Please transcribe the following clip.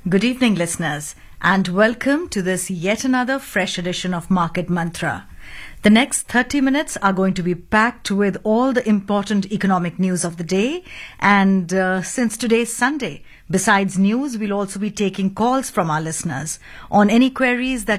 Good evening, listeners, and welcome to this yet another fresh edition of Market Mantra. The next 30 minutes are going to be packed with all the important economic news of the day. And since today's Sunday, besides news, we'll also be taking calls from our listeners on any queries that